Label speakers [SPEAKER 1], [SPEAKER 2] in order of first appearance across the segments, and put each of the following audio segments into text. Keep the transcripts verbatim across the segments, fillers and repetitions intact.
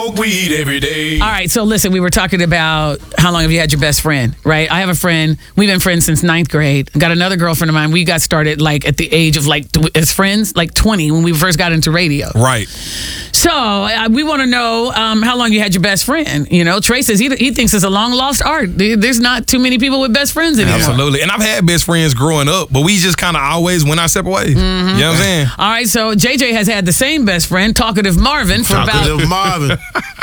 [SPEAKER 1] smoke weed every day.
[SPEAKER 2] All right, so listen, we were talking about how long have you had your best friend, right? I have a friend. We've been friends since ninth grade. Got another girlfriend of mine. We got started like at the age of like as friends, like twenty when we first got into radio.
[SPEAKER 1] Right.
[SPEAKER 2] So uh, we want to know um, how long you had your best friend. You know, Trey says he, he thinks it's a long lost art. There's not too many people with best friends anymore.
[SPEAKER 1] Absolutely. And I've had best friends growing up, but we just kind of always went our separate ways. Mm-hmm. You know what I'm saying?
[SPEAKER 2] All right, so J J has had the same best friend, Talkative Marvin, for
[SPEAKER 3] Talkative
[SPEAKER 2] about...
[SPEAKER 3] Marvin.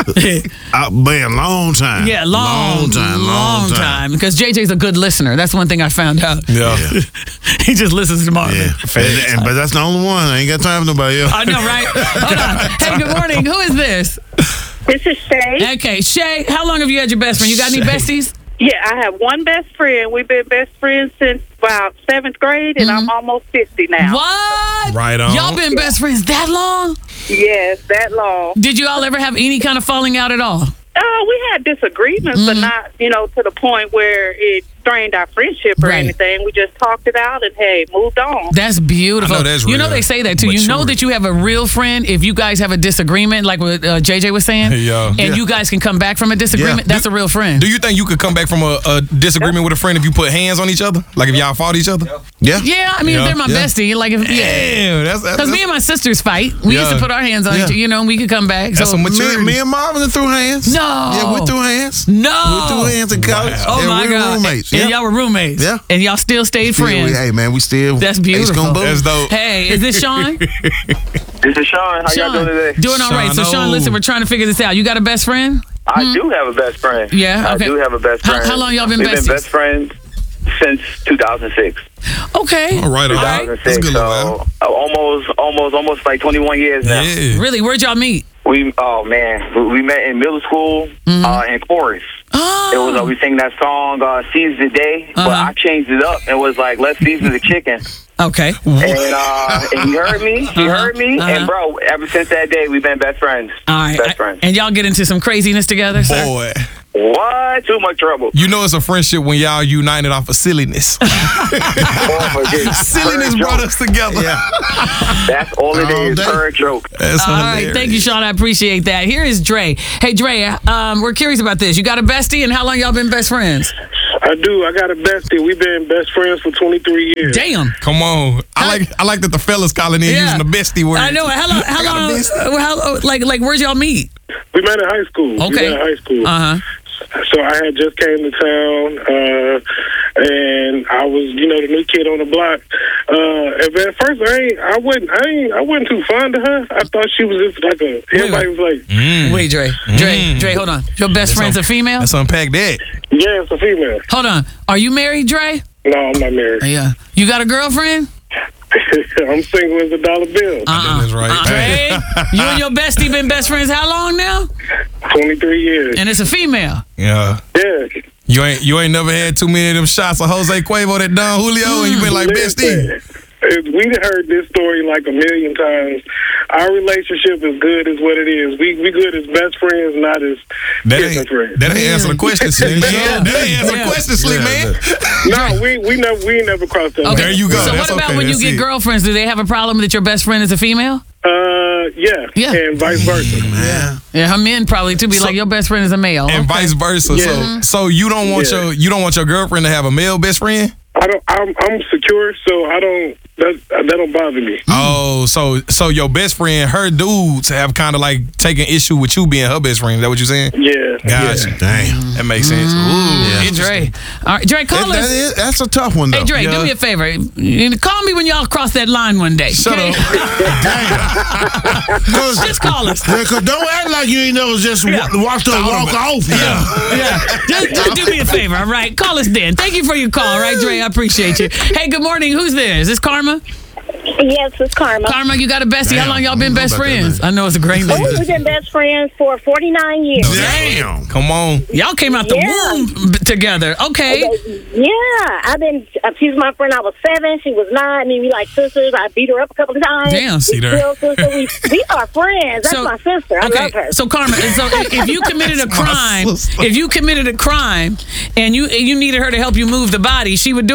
[SPEAKER 3] uh, man, long time.
[SPEAKER 2] Yeah, long,
[SPEAKER 3] long time. Long,
[SPEAKER 2] long time. time. Because J J's a good listener. That's one thing I found out.
[SPEAKER 1] Yeah.
[SPEAKER 3] Yeah.
[SPEAKER 2] He just listens to Marvin.
[SPEAKER 3] Yeah. And, and, but that's the only one. I ain't got time for nobody else.
[SPEAKER 2] I know, right? Hold on. Hey, good morning. Who is this?
[SPEAKER 4] This is Shay.
[SPEAKER 2] Okay, Shay, how long have you had your best friend? You got any besties?
[SPEAKER 4] Yeah, I have one best friend. We've been best friends since about seventh grade, and
[SPEAKER 2] Mm-hmm.
[SPEAKER 4] I'm almost fifty now.
[SPEAKER 2] What?
[SPEAKER 1] Right on.
[SPEAKER 2] Y'all been best friends that long?
[SPEAKER 4] Yes, that long.
[SPEAKER 2] Did you all ever have any kind of falling out at all?
[SPEAKER 4] Oh, we had disagreements,
[SPEAKER 2] Mm-hmm.
[SPEAKER 4] but not, you know, to the point where it strained our friendship or
[SPEAKER 2] Right.
[SPEAKER 4] anything. We just talked it out and, hey, moved on.
[SPEAKER 2] That's beautiful.
[SPEAKER 1] I know that's
[SPEAKER 2] you know
[SPEAKER 1] real.
[SPEAKER 2] they say that too. You know
[SPEAKER 1] Mature.
[SPEAKER 2] that you have a real friend if you guys have a disagreement, like what uh, J J was saying,
[SPEAKER 1] Yeah.
[SPEAKER 2] and
[SPEAKER 1] Yeah.
[SPEAKER 2] you guys can come back from a disagreement.
[SPEAKER 3] Yeah.
[SPEAKER 2] That's a real friend.
[SPEAKER 1] Do you think you could come back from a, a disagreement with a friend if you put hands on each other? Like if y'all fought each other?
[SPEAKER 3] Yeah.
[SPEAKER 2] Yeah, I mean,
[SPEAKER 1] Yeah.
[SPEAKER 2] if they're my
[SPEAKER 3] Yeah.
[SPEAKER 2] bestie, like if yeah.
[SPEAKER 1] Damn, that's that's,
[SPEAKER 2] Because me and my sisters fight. We used
[SPEAKER 1] Yeah.
[SPEAKER 2] to put our hands on
[SPEAKER 3] Yeah.
[SPEAKER 2] each other, you know, and we could come back.
[SPEAKER 1] That's
[SPEAKER 2] so,
[SPEAKER 1] some maturity.
[SPEAKER 3] Me, me and Marvin threw hands.
[SPEAKER 2] No.
[SPEAKER 3] Yeah, we threw hands.
[SPEAKER 2] No.
[SPEAKER 3] We threw hands in college.
[SPEAKER 2] Oh
[SPEAKER 3] yeah,
[SPEAKER 2] my
[SPEAKER 3] we were
[SPEAKER 2] God.
[SPEAKER 3] roommates.
[SPEAKER 2] And
[SPEAKER 3] Yeah.
[SPEAKER 2] y'all were roommates.
[SPEAKER 3] Yeah.
[SPEAKER 2] And y'all still stayed
[SPEAKER 3] Still,
[SPEAKER 2] friends.
[SPEAKER 3] we- hey, man, we still.
[SPEAKER 2] That's
[SPEAKER 3] Ace
[SPEAKER 2] beautiful.
[SPEAKER 3] Gun Boom.
[SPEAKER 1] That's dope.
[SPEAKER 2] Hey, is this Sean?
[SPEAKER 5] This is Sean. How
[SPEAKER 2] Sean,
[SPEAKER 5] y'all doing today?
[SPEAKER 2] doing all right. So,
[SPEAKER 1] Sean,
[SPEAKER 2] Sean,
[SPEAKER 1] oh.
[SPEAKER 2] listen, we're trying to figure this out. You got a best friend?
[SPEAKER 5] I do have a best friend.
[SPEAKER 2] Yeah, okay.
[SPEAKER 5] I do have a best
[SPEAKER 2] How-
[SPEAKER 5] friend.
[SPEAKER 2] how long y'all been
[SPEAKER 5] We've
[SPEAKER 2] besties?
[SPEAKER 5] been best friends since two thousand six.
[SPEAKER 2] Okay.
[SPEAKER 1] All right, all right.
[SPEAKER 5] two thousand six.
[SPEAKER 1] That's a good
[SPEAKER 5] so
[SPEAKER 1] little
[SPEAKER 5] uh, almost, almost, almost like twenty-one years now.
[SPEAKER 1] Yeah.
[SPEAKER 2] Really? Where'd y'all meet?
[SPEAKER 5] We, oh man, we, we met in middle school uh, in chorus.
[SPEAKER 2] Oh.
[SPEAKER 5] It was uh, we sang that song uh, "Seize the Day," but
[SPEAKER 2] Uh-huh.
[SPEAKER 5] I changed it up and was like, "Let's season the chicken."
[SPEAKER 2] Okay.
[SPEAKER 5] And uh, and he heard me. He
[SPEAKER 2] Uh-huh.
[SPEAKER 5] heard me.
[SPEAKER 2] Uh-huh.
[SPEAKER 5] And bro, ever since that day, we've been best friends.
[SPEAKER 2] All right.
[SPEAKER 5] Best
[SPEAKER 2] I-
[SPEAKER 5] friends.
[SPEAKER 2] and y'all get into some craziness together, sir?
[SPEAKER 1] Boy.
[SPEAKER 5] What? Too much trouble.
[SPEAKER 1] You know it's a friendship when y'all united off of silliness.
[SPEAKER 5] Oh, my goodness.
[SPEAKER 1] silliness
[SPEAKER 5] Current
[SPEAKER 1] brought
[SPEAKER 5] joke.
[SPEAKER 1] us together.
[SPEAKER 5] That's all it
[SPEAKER 3] All
[SPEAKER 5] is.
[SPEAKER 3] day.
[SPEAKER 5] Per joke.
[SPEAKER 1] That's
[SPEAKER 2] All right.
[SPEAKER 1] hilarious.
[SPEAKER 2] Thank you, Sean. I appreciate that. Here is Dre. Hey, Dre, um, we're curious about this. You got a bestie, and how long y'all been best friends?
[SPEAKER 6] I do. I got a bestie. We've been best friends for twenty-three years.
[SPEAKER 2] Damn.
[SPEAKER 1] Come on. I like I like that the fellas calling in
[SPEAKER 2] Yeah.
[SPEAKER 1] using the bestie word.
[SPEAKER 2] I know. How long? How
[SPEAKER 1] I got a
[SPEAKER 2] long?
[SPEAKER 1] bestie.
[SPEAKER 2] uh, How, like, like, where'd y'all meet?
[SPEAKER 6] We met in high school. We
[SPEAKER 2] Okay.
[SPEAKER 6] met in high school.
[SPEAKER 2] Uh huh.
[SPEAKER 6] So I had just came to town, uh, and I was, you know, the new kid on the block. Uh, and at first, I ain't, I wasn't, I ain't, I wasn't too fond of her. I thought she was just like a. Everybody was like,
[SPEAKER 1] Mm.
[SPEAKER 2] Wait, Dre. Dre. Dre. Hold on. Your best
[SPEAKER 1] Let's
[SPEAKER 2] friend's
[SPEAKER 1] un-
[SPEAKER 2] a female.
[SPEAKER 1] Let's unpack that.
[SPEAKER 6] "Yeah, it's a female."
[SPEAKER 2] Hold on. Are you married, Dre?
[SPEAKER 6] No, I'm not married.
[SPEAKER 2] Yeah. You got a girlfriend?
[SPEAKER 6] I'm single as a dollar bill.
[SPEAKER 2] Uh-uh.
[SPEAKER 1] That's right.
[SPEAKER 2] Uh, Dre, you and your bestie been best friends how long now?
[SPEAKER 6] twenty-three years.
[SPEAKER 2] And it's a female.
[SPEAKER 1] Yeah.
[SPEAKER 6] Yeah.
[SPEAKER 1] You ain't you ain't never had too many of them shots of Jose Cuervo that Don Julio, and you been like bestie.
[SPEAKER 6] Listen, we heard this story like a million times. Our relationship is good as what it is. We we good as best friends, not as
[SPEAKER 1] That
[SPEAKER 6] kissing
[SPEAKER 1] ain't
[SPEAKER 6] friends.
[SPEAKER 1] that ain't answer the question, Slick.
[SPEAKER 2] Yeah.
[SPEAKER 1] That ain't answer
[SPEAKER 2] Yeah.
[SPEAKER 1] the question, Slick
[SPEAKER 3] Yeah,
[SPEAKER 1] man.
[SPEAKER 6] No, we we never we never crossed that.
[SPEAKER 2] Okay.
[SPEAKER 1] There you go.
[SPEAKER 2] So
[SPEAKER 1] That's
[SPEAKER 2] what about
[SPEAKER 1] okay.
[SPEAKER 2] when you
[SPEAKER 1] That's
[SPEAKER 2] get
[SPEAKER 1] it.
[SPEAKER 2] girlfriends? Do they have a problem that your best friend is a female?
[SPEAKER 6] Uh, yeah,
[SPEAKER 2] Yeah.
[SPEAKER 6] and vice versa.
[SPEAKER 3] Man.
[SPEAKER 2] Yeah, her men probably too be
[SPEAKER 1] So-
[SPEAKER 2] like your best friend is a male.
[SPEAKER 1] And
[SPEAKER 2] Okay.
[SPEAKER 1] vice versa.
[SPEAKER 6] Yeah.
[SPEAKER 1] So so you don't want
[SPEAKER 6] Yeah.
[SPEAKER 1] your you don't want your girlfriend to have a male best friend?
[SPEAKER 6] I don't. I'm I'm secure, so I don't. That that don't bother me.
[SPEAKER 1] Oh, so so your best friend, her dudes have kind of like taken issue with you being her best friend. Is that what you're saying?
[SPEAKER 6] Yeah.
[SPEAKER 1] Gotcha. Damn. That makes sense. Ooh.
[SPEAKER 2] Hey, Dre. All right, Dre, call
[SPEAKER 3] That, that
[SPEAKER 2] us.
[SPEAKER 3] is, that's a tough one, though.
[SPEAKER 2] Hey, Dre,
[SPEAKER 1] Yeah.
[SPEAKER 2] do me a favor. You call me when y'all cross that line one day.
[SPEAKER 1] Shut
[SPEAKER 2] okay?
[SPEAKER 3] Cause,
[SPEAKER 2] Just call us.
[SPEAKER 3] yeah, 'cause don't act like you ain't never just
[SPEAKER 2] Yeah.
[SPEAKER 3] wa- watched her walk off. Yeah.
[SPEAKER 2] Yeah. Just, just do me a favor, all right? Call us then. Thank you for your call, all right, Dre? I appreciate you. Hey, good morning. Who's there? Is this Karma?
[SPEAKER 4] Yes, it's Karma.
[SPEAKER 2] Karma, you got a bestie. How
[SPEAKER 3] Damn,
[SPEAKER 2] long y'all
[SPEAKER 3] I
[SPEAKER 2] been
[SPEAKER 3] don't know
[SPEAKER 2] best
[SPEAKER 3] about that
[SPEAKER 2] friends? I know it's a great
[SPEAKER 4] Oh,
[SPEAKER 2] name.
[SPEAKER 4] we've been best friends for forty-nine years.
[SPEAKER 3] Damn.
[SPEAKER 1] Come on.
[SPEAKER 2] Y'all came out the
[SPEAKER 4] Yeah.
[SPEAKER 2] womb b- together. Okay.
[SPEAKER 4] Yeah, I've been. Uh, she was my friend. I was seven. She was nine. I mean, we like sisters. I beat her up a couple of times.
[SPEAKER 2] Damn,
[SPEAKER 4] we
[SPEAKER 1] see there.
[SPEAKER 4] still sister. We, we are friends. That's
[SPEAKER 2] So-
[SPEAKER 4] my sister. I
[SPEAKER 2] Okay,
[SPEAKER 4] love her.
[SPEAKER 2] so Karma, so if if you committed a
[SPEAKER 1] That's my
[SPEAKER 2] crime,
[SPEAKER 1] sister.
[SPEAKER 2] if you committed a crime, and you and you needed her to help you move the body, she would do it.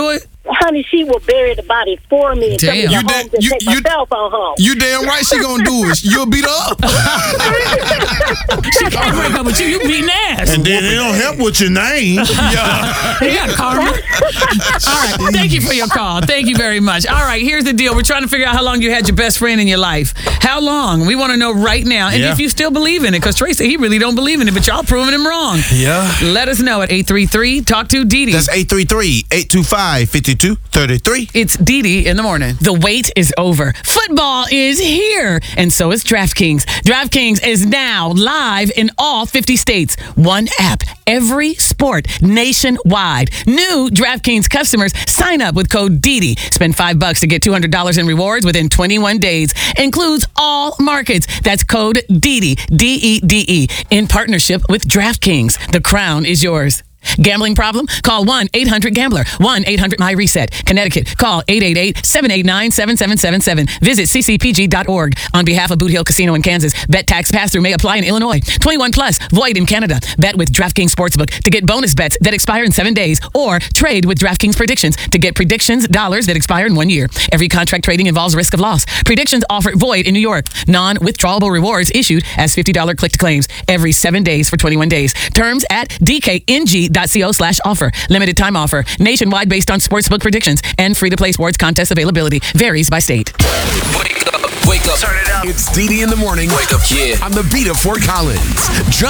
[SPEAKER 4] honey, she will bury the body for me and tell me to
[SPEAKER 2] Damn.
[SPEAKER 4] go
[SPEAKER 1] You
[SPEAKER 4] home
[SPEAKER 1] da-
[SPEAKER 4] and
[SPEAKER 1] you-
[SPEAKER 4] take
[SPEAKER 1] you-
[SPEAKER 4] my cell phone home.
[SPEAKER 1] You damn right she gonna do it. You'll beat her up.
[SPEAKER 2] She can't break up with you. You beating ass.
[SPEAKER 3] And then it don't help with your name.
[SPEAKER 1] Yeah.
[SPEAKER 2] You got karma. All right. Thank you for your call. Thank you very much. All right. Here's the deal. We're trying to figure out how long you had your best friend in your life. How long? We want to know right now. And
[SPEAKER 1] Yeah.
[SPEAKER 2] if you still believe in it, because Trey said he really don't believe in it, but y'all proving him wrong.
[SPEAKER 1] Yeah.
[SPEAKER 2] Let us know at eight three three talk to Dee Dee.
[SPEAKER 3] That's eight three three, eight two five, five two three three.
[SPEAKER 2] It's Dee Dee in the morning. The wait is over. Football is here. And so is DraftKings. DraftKings is now live in all fifty states. One app, every sport, nationwide. New DraftKings customers sign up with code D D. Spend five bucks to get two hundred dollars in rewards within twenty-one days. Includes all markets. That's code D D, D E D E, in partnership with DraftKings. The crown is yours. Gambling problem? Call one eight hundred gambler. one eight hundred my reset. Connecticut. Call eight eight eight, seven eight nine, seven seven seven seven. Visit c c p g dot org. On behalf of Boot Hill Casino in Kansas, bet tax pass-through may apply in Illinois. twenty-one plus, void in Canada. Bet with DraftKings Sportsbook to get bonus bets that expire in seven days, or trade with DraftKings Predictions to get predictions dollars that expire in one year. Every contract trading involves risk of loss. Predictions offer void in New York. Non-withdrawable rewards issued as fifty dollars click to claims every seven days for twenty-one days. Terms at d k n g dot co slash offer. Limited time offer. Nationwide based on sportsbook predictions and free-to-play sports contest availability. Varies by state.
[SPEAKER 7] Wake up. Wake up. Turn it up.
[SPEAKER 8] It's Dee Dee in the morning.
[SPEAKER 7] Wake up. Yeah.
[SPEAKER 8] On the beat of Fort Collins. John